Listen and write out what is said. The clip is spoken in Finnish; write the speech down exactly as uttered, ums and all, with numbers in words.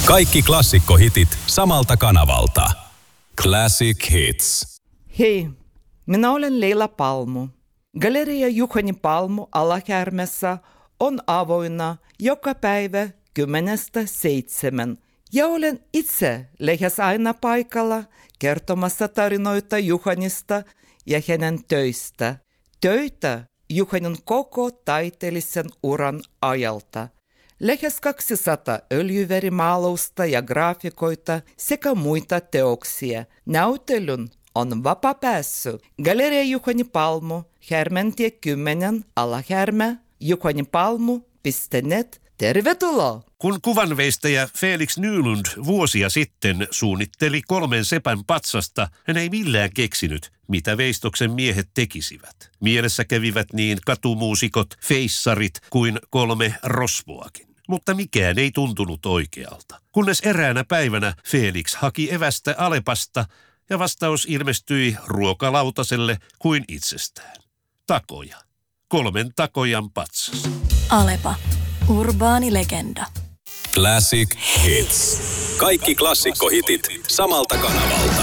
Kaikki klassikkohitit samalta kanavalta. Classic Hits. Hei, minä olen Leila Palmu. Galeria Juhani Palmu Alahärmässä on avoinna joka päivä kymmenestä seitsemän. Ja olen itse lähes aina paikalla kertomassa tarinoita Juhanista ja hänen töistä. Töitä Juhanin koko taiteellisen uran ajalta. Lähes kaksisataa öljyvärimaalausta ja graafikoita sekä muita teoksia. Näytelyn on vapaa pääsy. Galeria Juhani Palmu, Härmäntie kymmenen, Alahärmä, juhanipalmu piste net. Tervetuloa! Kun kuvanveistäjä Felix Nylund vuosia sitten suunnitteli kolmen sepän patsasta, hän ei millään keksinyt, mitä veistoksen miehet tekisivät. Mielessä kävivät niin katumuusikot, feissarit kuin kolme rosvoakin. Mutta mikään ei tuntunut oikealta. Kunnes eräänä päivänä Felix haki evästä Alepasta ja vastaus ilmestyi ruokalautaselle kuin itsestään. Takoja. Kolmen takojan patsas. Alepa. Urbaani legenda. Classic Hits. Kaikki klassikkohitit samalta kanavalta.